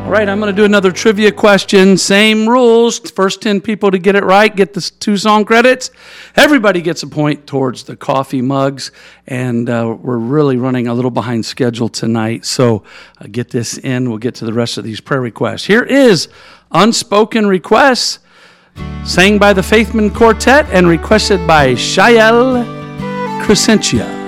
All right, I'm going to do another trivia question. Same rules. First 10 people to get it right get the 2 song credits. Everybody gets a point towards the coffee mugs, and we're really running a little behind schedule tonight. So get this in. We'll get to the rest of these prayer requests. Here is Unspoken Requests, sang by the Faithman Quartet and requested by Shael Crescentia.